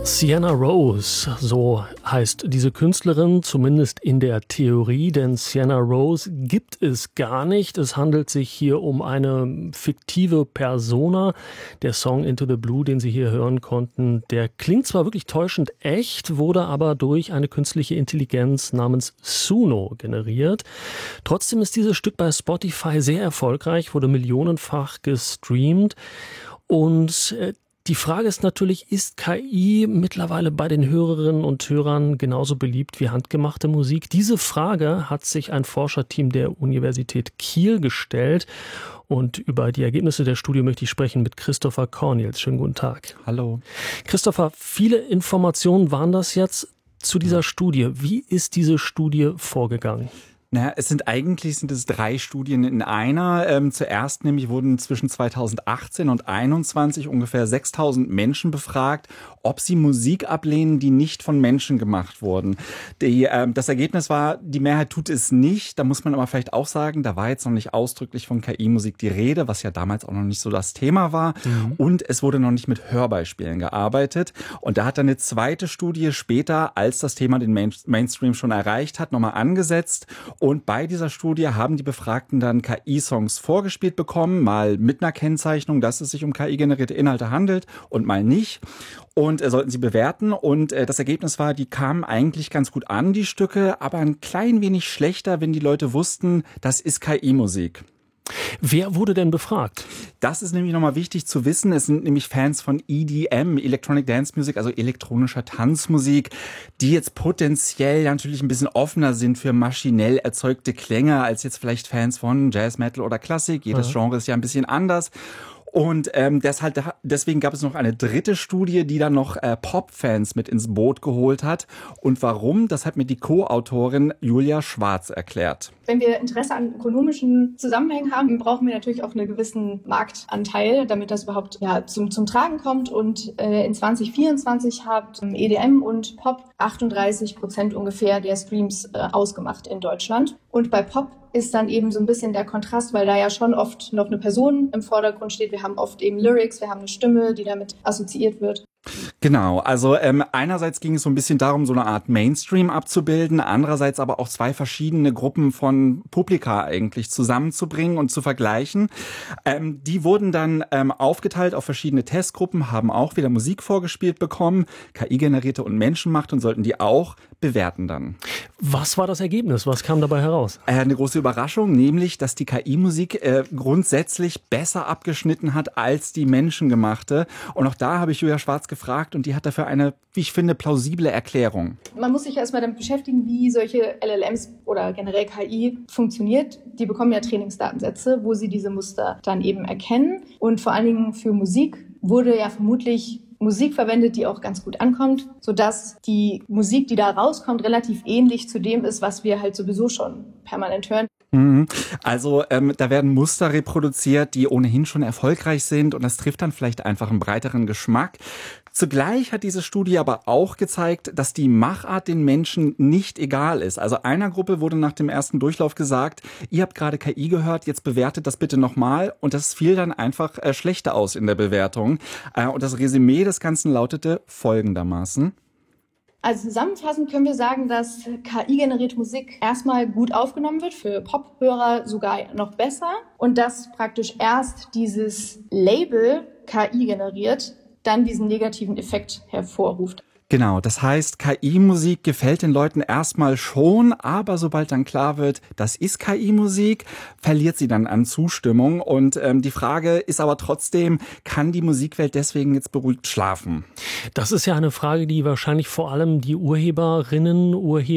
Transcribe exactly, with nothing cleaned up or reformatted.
Sienna Rose, so heißt diese Künstlerin, zumindest in der Theorie, denn Sienna Rose gibt es gar nicht. Es handelt sich hier um eine fiktive Persona. Der Song Into the Blue, den Sie hier hören konnten, der klingt zwar wirklich täuschend echt, wurde aber durch eine künstliche Intelligenz namens Suno generiert. Trotzdem ist dieses Stück bei Spotify sehr erfolgreich, wurde millionenfach gestreamt und äh, die Frage ist natürlich, ist K I mittlerweile bei den Hörerinnen und Hörern genauso beliebt wie handgemachte Musik? Diese Frage hat sich ein Forscherteam der Universität Kiel gestellt. Und über die Ergebnisse der Studie möchte ich sprechen mit Christopher Cornels. Schönen guten Tag. Hallo. Christopher, viele Informationen waren das jetzt zu dieser Studie. Wie ist diese Studie vorgegangen? Naja, es sind eigentlich sind es drei Studien in einer. Ähm, zuerst nämlich wurden zwischen zweitausendachtzehn und einundzwanzig ungefähr sechstausend Menschen befragt, ob sie Musik ablehnen, die nicht von Menschen gemacht wurden. Die, ähm, das Ergebnis war, die Mehrheit tut es nicht. Da muss man aber vielleicht auch sagen, da war jetzt noch nicht ausdrücklich von K I-Musik die Rede, was ja damals auch noch nicht so das Thema war. Mhm. Und es wurde noch nicht mit Hörbeispielen gearbeitet. Und da hat dann eine zweite Studie später, als das Thema den Main- Mainstream schon erreicht hat, nochmal angesetzt. Und bei dieser Studie haben die Befragten dann K I-Songs vorgespielt bekommen, mal mit einer Kennzeichnung, dass es sich um K I-generierte Inhalte handelt und mal nicht. Und äh, sollten sie bewerten. Und äh, das Ergebnis war, die kamen eigentlich ganz gut an, die Stücke, aber ein klein wenig schlechter, wenn die Leute wussten, das ist K I-Musik. Wer wurde denn befragt? Das ist nämlich nochmal wichtig zu wissen. Es sind nämlich Fans von E D M, Electronic Dance Music, also elektronischer Tanzmusik, die jetzt potenziell natürlich ein bisschen offener sind für maschinell erzeugte Klänge als jetzt vielleicht Fans von Jazz, Metal oder Klassik. Jedes ja. Genre ist ja ein bisschen anders. Und ähm, deshalb, deswegen gab es noch eine dritte Studie, die dann noch äh, Pop-Fans mit ins Boot geholt hat. Und warum, das hat mir die Co-Autorin Julia Schwarz erklärt. Wenn wir Interesse an ökonomischen Zusammenhängen haben, brauchen wir natürlich auch einen gewissen Marktanteil, damit das überhaupt ja, zum, zum Tragen kommt. Und äh, in zwanzig vierundzwanzig hat ähm, E D M und Pop achtunddreißig Prozent ungefähr der Streams äh, ausgemacht in Deutschland. Und bei Pop ist dann eben so ein bisschen der Kontrast, weil da ja schon oft noch eine Person im Vordergrund steht. Wir haben oft eben Lyrics, wir haben eine Stimme, die damit assoziiert wird. Genau, also ähm, einerseits ging es so ein bisschen darum, so eine Art Mainstream abzubilden, andererseits aber auch zwei verschiedene Gruppen von Publika eigentlich zusammenzubringen und zu vergleichen. Ähm, die wurden dann ähm, aufgeteilt auf verschiedene Testgruppen, haben auch wieder Musik vorgespielt bekommen, K I-generierte und menschenmacht und sollten die auch bewerten dann. Was war das Ergebnis? Was kam dabei heraus? Äh, eine große Überraschung, nämlich, dass die K I-Musik äh, grundsätzlich besser abgeschnitten hat als die menschengemachte. Und auch da habe ich Julia Schwarz gefragt und die hat dafür eine, wie ich finde, plausible Erklärung. Man muss sich erstmal damit beschäftigen, wie solche L L Ms oder generell K I funktioniert. Die bekommen ja Trainingsdatensätze, wo sie diese Muster dann eben erkennen. Und vor allen Dingen für Musik wurde ja vermutlich Musik verwendet, die auch ganz gut ankommt, sodass die Musik, die da rauskommt, relativ ähnlich zu dem ist, was wir halt sowieso schon permanent hören. Also ähm, da werden Muster reproduziert, die ohnehin schon erfolgreich sind und das trifft dann vielleicht einfach einen breiteren Geschmack. Zugleich hat diese Studie aber auch gezeigt, dass die Machart den Menschen nicht egal ist. Also einer Gruppe wurde nach dem ersten Durchlauf gesagt, ihr habt gerade K I gehört, jetzt bewertet das bitte nochmal. Und das fiel dann einfach äh, schlechter aus in der Bewertung. Äh, und das Resümee des Ganzen lautete folgendermaßen. Also zusammenfassend können wir sagen, dass K I-generierte Musik erstmal gut aufgenommen wird, für Pop-Hörer sogar noch besser. Und dass praktisch erst dieses Label K I generiert dann diesen negativen Effekt hervorruft. Genau, das heißt, K I-Musik gefällt den Leuten erstmal schon, aber sobald dann klar wird, das ist K I-Musik, verliert sie dann an Zustimmung. Und ähm, die Frage ist aber trotzdem, kann die Musikwelt deswegen jetzt beruhigt schlafen? Das ist ja eine Frage, die wahrscheinlich vor allem die Urheberinnen, Urheber